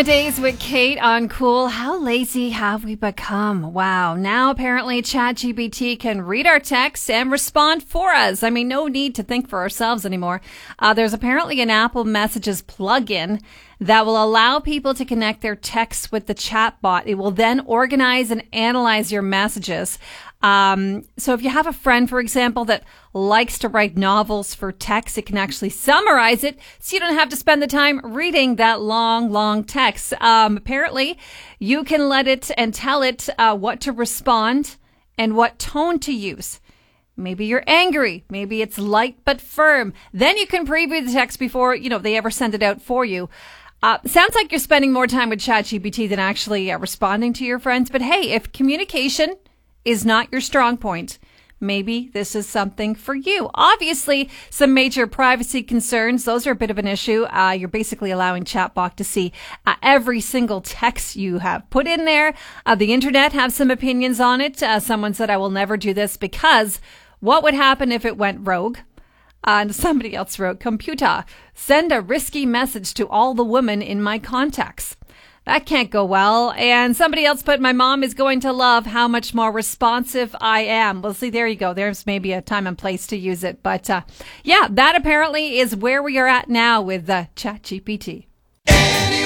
Days with Kate on Cool. How lazy have we become? Wow. Now apparently ChatGPT can read our texts and respond for us. I mean, no need to think for ourselves anymore. There's apparently an Apple Messages plugin that will allow people to connect their texts with the chatbot. It will then organize and analyze your messages. So if you have a friend, for example, that likes to write novels for text, it can actually summarize it so you don't have to spend the time reading that long text. Apparently, you can let it and tell it what to respond and what tone to use. Maybe you're angry. Maybe it's light but firm. Then you can preview the text before, they ever send it out for you. Sounds like you're spending more time with ChatGPT than actually responding to your friends. But hey, if communication is not your strong point, maybe this is something for you. Obviously, some major privacy concerns. Those are a bit of an issue. You're basically allowing Chatbot to see every single text you have put in there. The internet have some opinions on it. Someone said, I will never do this because what would happen if it went rogue? And somebody else wrote, computer, send a risky message to all the women in my contacts. That can't go well. And somebody else put, my mom is going to love how much more responsive I am. Well, see, there you go. There's maybe a time and place to use it. But yeah, that apparently is where we are at now with ChatGPT.